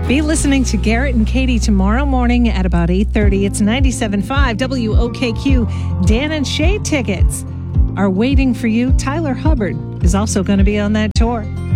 Be listening to Garrett and Katie tomorrow morning at about 8:30. It's 97.5 WOKQ. Dan and Shay tickets are waiting for you. Tyler Hubbard is also going to be on that tour.